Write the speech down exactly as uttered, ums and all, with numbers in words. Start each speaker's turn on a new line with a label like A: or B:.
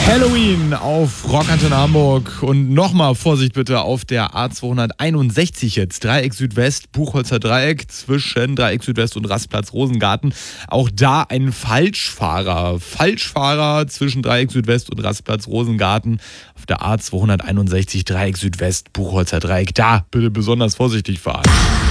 A: Halloween auf Rockantenne Hamburg und nochmal Vorsicht bitte auf der A zweihunderteinundsechzig jetzt. Dreieck Südwest, Buchholzer Dreieck zwischen Dreieck Südwest und Rastplatz Rosengarten. Auch da ein Falschfahrer. Falschfahrer zwischen Dreieck Südwest und Rastplatz Rosengarten auf der A zweihunderteinundsechzig Dreieck Südwest, Buchholzer Dreieck. Da bitte besonders vorsichtig fahren.